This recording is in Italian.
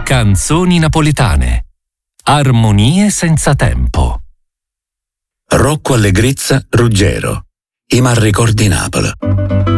Canzoni napoletane. Armonie senza tempo. Rocco Allegrezza Ruggero. I mal ricordi Napoli.